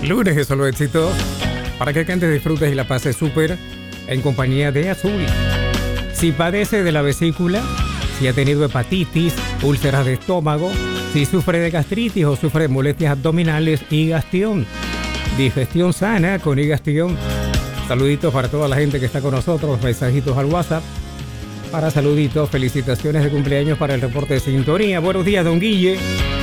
Lunes de solo éxitos. Para que cantes, disfrutes y la pases súper en compañía de Azul. Si padece de la vesícula, si ha tenido hepatitis, úlceras de estómago, si sufre de gastritis o sufre de molestias abdominales, Igastión. Digestión sana con Igastión. Saluditos para toda la gente que está con nosotros, mensajitos al WhatsApp. Para saluditos, felicitaciones de cumpleaños para el reporte de sintonía. Buenos días, don Guille.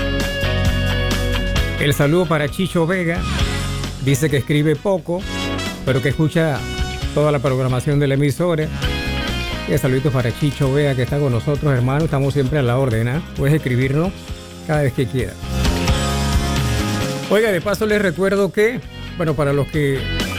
El saludo para Chicho Vega. Dice que escribe poco, pero que escucha toda la programación de la emisora. Y saluditos para Chicho Vega, que está con nosotros, hermano. Estamos siempre a la orden, ¿eh? Puedes escribirnos cada vez que quieras. Oiga, de paso les recuerdo que, bueno, para los que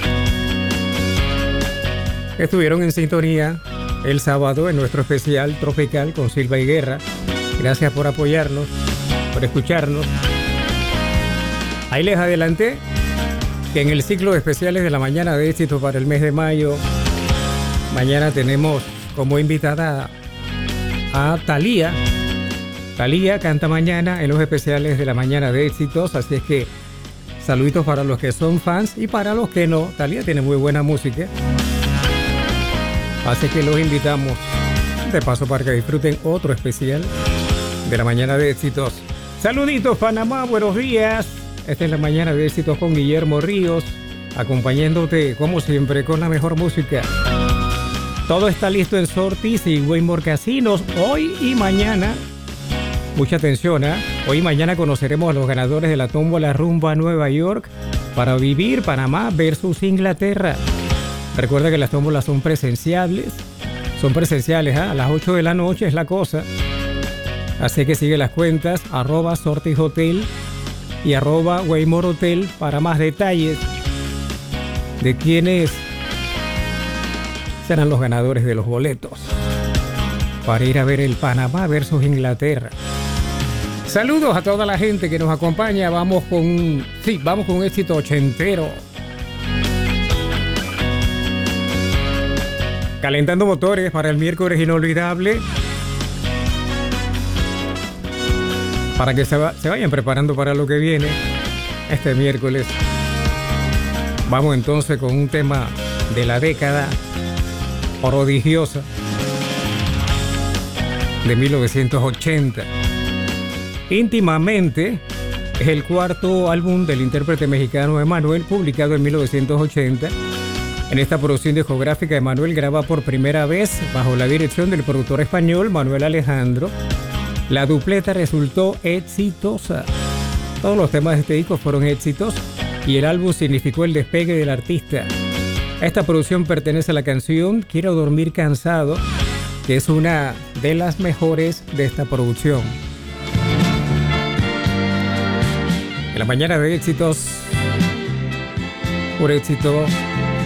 estuvieron en sintonía el sábado en nuestro especial Tropical con Silva y Guerra, gracias por apoyarnos, por escucharnos. Ahí les adelanté que en el ciclo de especiales de la mañana de éxito para el mes de mayo, mañana tenemos como invitada a Thalía. Thalía canta mañana en los especiales de la mañana de éxitos, así es que saluditos para los que son fans y para los que no. Thalía tiene muy buena música, así que los invitamos de paso para que disfruten otro especial de la mañana de éxitos. Saluditos Panamá, buenos días. Esta es la mañana de éxitos con Guillermo Ríos, acompañándote como siempre con la mejor música. Todo está listo en Sortis y Waymore Casinos hoy y mañana. Mucha atención, ¿eh? Hoy y mañana conoceremos a los ganadores de la tómbola rumbo a Nueva York para vivir Panamá versus Inglaterra. Recuerda que las tómbolas son presenciales. ¿eh? A las 8 de la noche es la cosa. Así que sigue las cuentas @Sortis Hotel y @Waymore Hotel para más detalles de quiénes serán los ganadores de los boletos para ir a ver el Panamá versus Inglaterra. Saludos a toda la gente que nos acompaña. Vamos con un éxito ochentero. Calentando motores para el miércoles inolvidable. Para que se vayan preparando para lo que viene este miércoles. Vamos entonces con un tema de la década prodigiosa de 1980. Íntimamente es el cuarto álbum del intérprete mexicano Emmanuel, publicado en 1980. En esta producción discográfica, Emmanuel graba por primera vez bajo la dirección del productor español Manuel Alejandro. La dupleta resultó exitosa. Todos los temas de este disco fueron éxitos y el álbum significó el despegue del artista. Esta producción pertenece a la canción Quiero dormir cansado, que es una de las mejores de esta producción. En la mañana de éxitos, por éxito